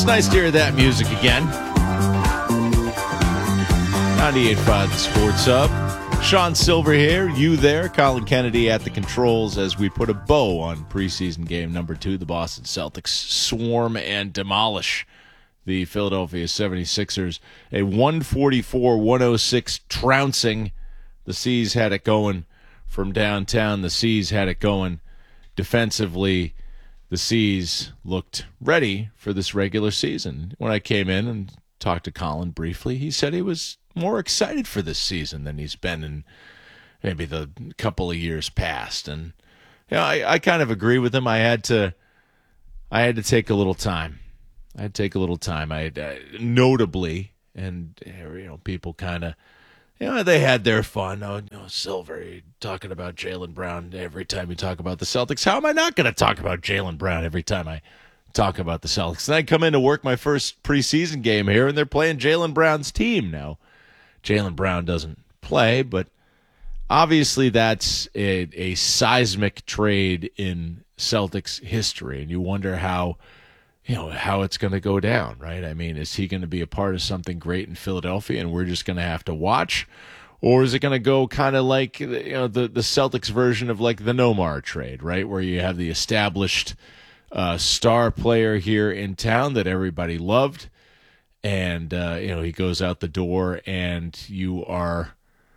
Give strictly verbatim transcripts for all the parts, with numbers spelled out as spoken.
It's nice to hear that music again. ninety-eight point five The Sports Hub. Sean Silver here, you there. Colin Kennedy at the controls as we put a bow on preseason game number two. The Boston Celtics swarm and demolish the Philadelphia seventy-sixers. A one forty-four one oh six trouncing. The C's had it going from downtown. The C's had it going defensively. The C's looked ready for this regular season. When I came in and talked to Colin briefly, he said he was more excited for this season than he's been in maybe the couple of years past. And you know, I, I kind of agree with him. I had to I had to take a little time. I had to take a little time. I, I notably, and you know, people kind of, you know, they had their fun. Oh, you know, Silver, you're talking about Jaylen Brown every time you talk about the Celtics. How am I not going to talk about Jaylen Brown every time I talk about the Celtics? And I come in to work my first preseason game here, and they're playing Jaylen Brown's team now. Jaylen Brown doesn't play, but obviously that's a, a seismic trade in Celtics history, and you wonder how, you know, how it's going to go down, right? I mean, is he going to be a part of something great in Philadelphia, and we're just going to have to watch, or is it going to go kind of like, you know, the the Celtics version of like the Nomar trade, right, where you have the established uh, star player here in town that everybody loved, and uh, you know, he goes out the door, and you are,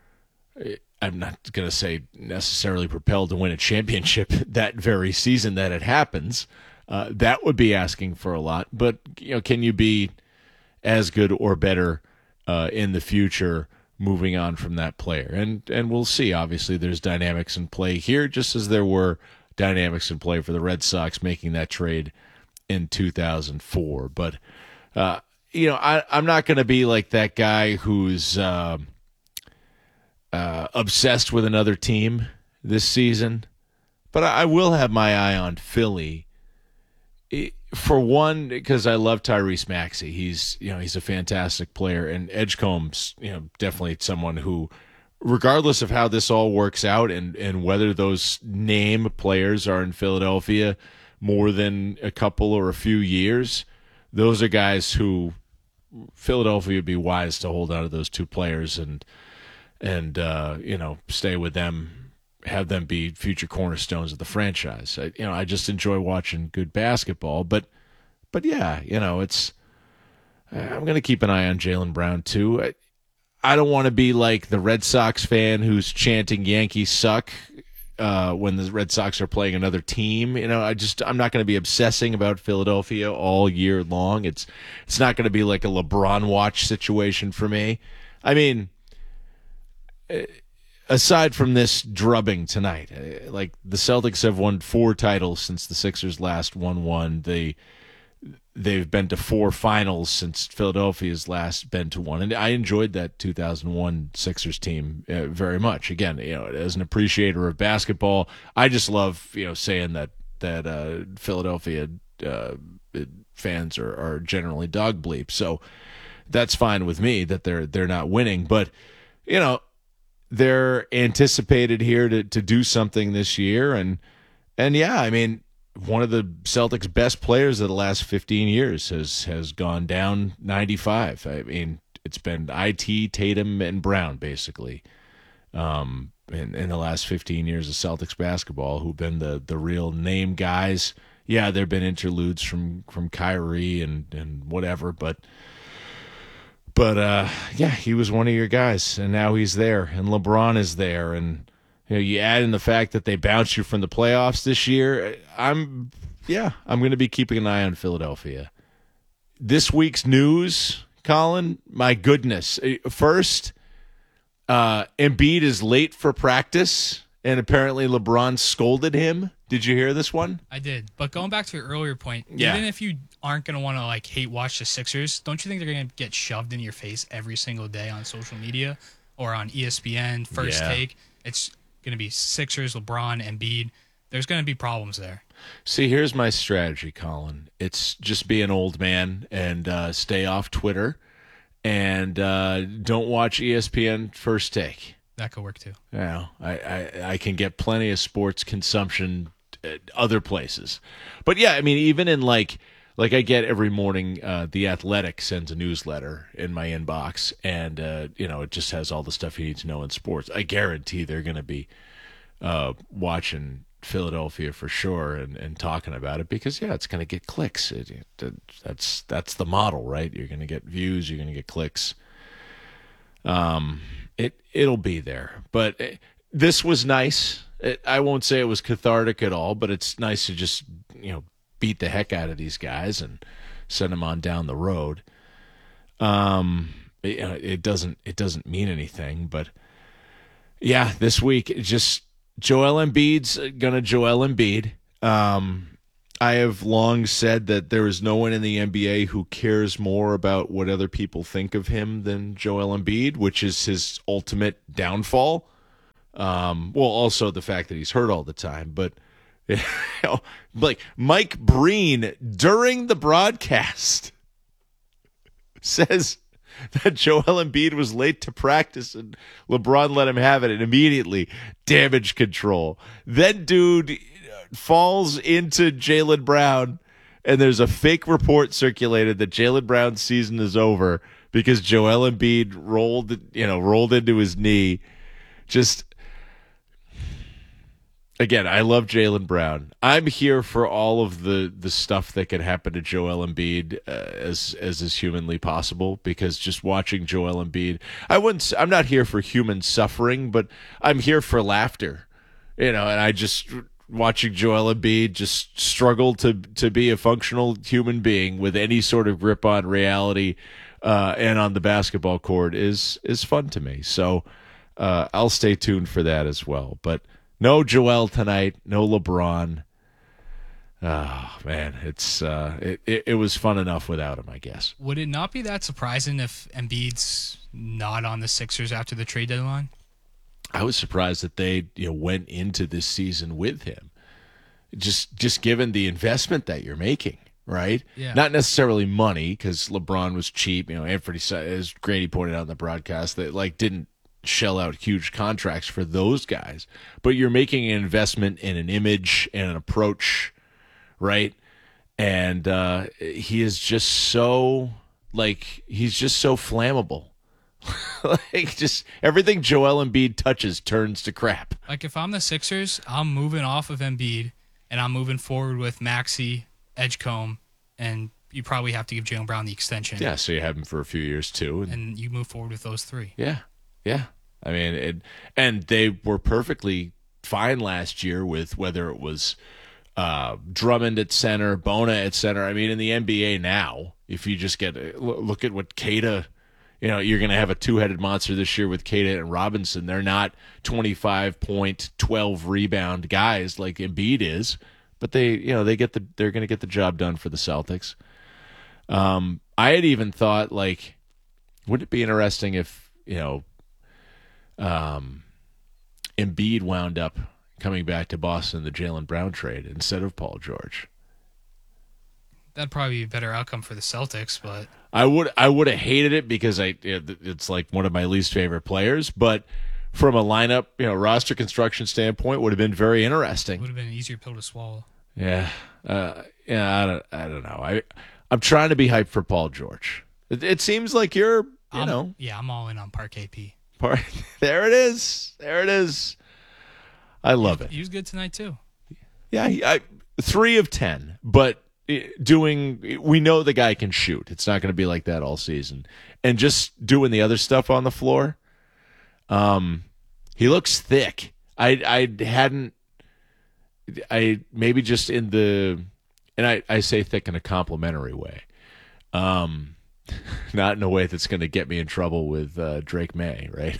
I'm not going to say necessarily propelled to win a championship that very season that it happens. Uh, that would be asking for a lot, but you know, can you be as good or better uh, in the future moving on from that player? And and we'll see. Obviously, there's dynamics in play here, just as there were dynamics in play for the Red Sox making that trade in two thousand four. But uh, you know, I, I'm not going to be like that guy who's uh, uh, obsessed with another team this season. But I, I will have my eye on Philly. For one, because I love Tyrese Maxey. He's, you know, he's a fantastic player, and Edgecombe's, you know, definitely someone who, regardless of how this all works out and, and whether those name players are in Philadelphia more than a couple or a few years, those are guys who Philadelphia would be wise to hold on to those two players and and uh, you know, stay with them. Have them be future cornerstones of the franchise. I, you know, I just enjoy watching good basketball, but, but yeah, you know, it's. I'm going to keep an eye on Jaylen Brown too. I, I don't want to be like the Red Sox fan who's chanting "Yankees suck" uh, when the Red Sox are playing another team. You know, I just I'm not going to be obsessing about Philadelphia all year long. It's it's not going to be like a LeBron watch situation for me. I mean. It, Aside from this drubbing tonight, like the Celtics have won four titles since the Sixers last won one. They they've been to four finals since Philadelphia's last been to one, and I enjoyed that two thousand one Sixers team uh, very much. Again, you know, as an appreciator of basketball, I just love, you know, saying that that uh, Philadelphia uh, fans are, are generally dog bleep. So that's fine with me that they're they're not winning, but you know. They're anticipated here to, to do something this year. And, and yeah, I mean, one of the Celtics' best players of the last fifteen years has, has gone down ninety-five. I mean, it's been I T, Tatum, and Brown, basically, um, in, in the last fifteen years of Celtics basketball, who've been the, the real name guys. Yeah, there have been interludes from, from Kyrie and, and whatever, but... But, uh, yeah, he was one of your guys, and now he's there, and LeBron is there, and you know, you add in the fact that they bounced you from the playoffs this year, I'm, yeah, I'm going to be keeping an eye on Philadelphia. This week's news, Colin, my goodness. First, uh, Embiid is late for practice, and apparently LeBron scolded him. Did you hear this one? I did. But going back to your earlier point, yeah. even if you aren't going to want to like hate watch the Sixers, don't you think they're going to get shoved in your face every single day on social media or on E S P N, First yeah. Take? It's going to be Sixers, LeBron, Embiid. There's going to be problems there. See, here's my strategy, Colin. It's just be an old man and uh, stay off Twitter and uh, don't watch E S P N First Take. That could work too. Yeah, I, I, I can get plenty of sports consumption at other places. But yeah, I mean, even in like like I get every morning, uh, The Athletic sends a newsletter in my inbox, and uh, you know, it just has all the stuff you need to know in sports. I guarantee they're going to be uh, watching Philadelphia for sure and, and talking about it because yeah, it's going to get clicks. It, it, that's that's the model, right? You're going to get views, you're going to get clicks. Um, it it'll be there, but it, this was nice. It, I won't say it was cathartic at all, but it's nice to just you know beat the heck out of these guys and send them on down the road. Um, it, it doesn't it doesn't mean anything, but yeah, this week it just. Joel Embiid's gonna Joel Embiid. Um, I have long said that there is no one in the N B A who cares more about what other people think of him than Joel Embiid, which is his ultimate downfall. Um, well, also the fact that he's hurt all the time, but you know, like Mike Breen during the broadcast says that Joel Embiid was late to practice and LeBron let him have it and immediately damage control. Then dude falls into Jaylen Brown and there's a fake report circulated that Jaylen Brown's season is over because Joel Embiid rolled, you know, rolled into his knee. Just Again, I love Jaylen Brown. I'm here for all of the, the stuff that can happen to Joel Embiid uh, as as is humanly possible. Because just watching Joel Embiid, I wouldn't. I'm not here for human suffering, but I'm here for laughter. You know, and I just watching Joel Embiid just struggle to to be a functional human being with any sort of grip on reality uh, and on the basketball court is is fun to me. So uh, I'll stay tuned for that as well. But. No Joel tonight. No LeBron. Oh man, it's uh, it, it it was fun enough without him, I guess. Would it not be that surprising if Embiid's not on the Sixers after the trade deadline? I was surprised that they you know went into this season with him. Just just given the investment that you're making, right? Yeah. Not necessarily money because LeBron was cheap. You know, Anthony, as Grady pointed out in the broadcast, that like didn't. Shell out huge contracts for those guys, but you're making an investment in an image and an approach, right? And uh, he is just so like he's just so flammable. Like just everything Joel Embiid touches turns to crap. Like if I'm the Sixers, I'm moving off of Embiid and I'm moving forward with Maxey, Edgecombe, and you probably have to give Jaylen Brown the extension. Yeah, so you have him for a few years too, and, and you move forward with those three. Yeah, yeah. I mean, it, and they were perfectly fine last year with whether it was uh, Drummond at center, Bona at center. I mean, in the N B A now, if you just get a, look at what Keita, you know, you're going to have a two-headed monster this year with Keita and Robinson. They're not twenty-five point, twelve rebound guys like Embiid is, but they, you know, they get the they're going to get the job done for the Celtics. Um, I had even thought like, wouldn't it be interesting if you know. Um, Embiid wound up coming back to Boston in the Jaylen Brown trade instead of Paul George. That'd probably be a better outcome for the Celtics, but I would I would have hated it because I it's like one of my least favorite players. But from a lineup, you know, roster construction standpoint, would have been very interesting. Would have been an easier pill to swallow. Yeah, uh, yeah. I don't I don't know. I I'm trying to be hyped for Paul George. It, it seems like you're you I'm, know yeah I'm all in on Park A P. Part, there it is. There it is. I love it. He was good tonight too. Yeah, he, I, three of ten. But doing, we know the guy can shoot. It's not going to be like that all season. And just doing the other stuff on the floor. Um, he looks thick. I I hadn't. I maybe just in the, and I I say thick in a complimentary way. Um. Not in a way that's going to get me in trouble with uh, Drake May, right?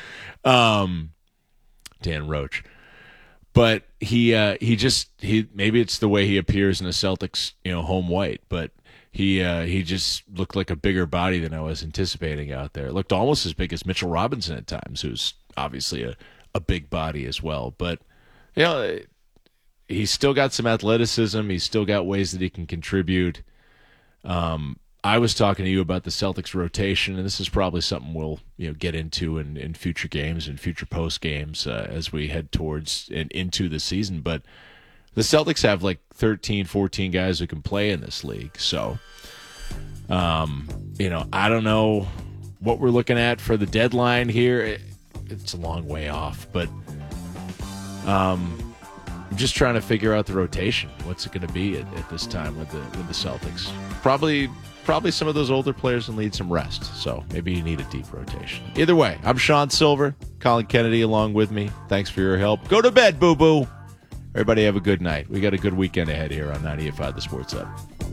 um, Dan Roach, but he uh, he just he maybe it's the way he appears in the Celtics, you know, home white, but he uh, he just looked like a bigger body than I was anticipating out there. It looked almost as big as Mitchell Robinson at times, who's obviously a, a big body as well. But you know, he's still got some athleticism. He's still got ways that he can contribute. Um. I was talking to you about the Celtics rotation, and this is probably something we'll you know get into in, in future games and future post games uh, as we head towards and into the season. But The Celtics have like thirteen, fourteen guys who can play in this league. So, um, you know, I don't know what we're looking at for the deadline here. It, it's a long way off, but um, I'm just trying to figure out the rotation. What's it going to be at, at this time with the with the Celtics? Probably, probably some of those older players will need some rest. So maybe you need a deep rotation. Either way, I'm Sean Silver, Colin Kennedy along with me. Thanks for your help. Go to bed, boo boo. Everybody have a good night. We got a good weekend ahead here on ninety-eight point five The Sports Hub.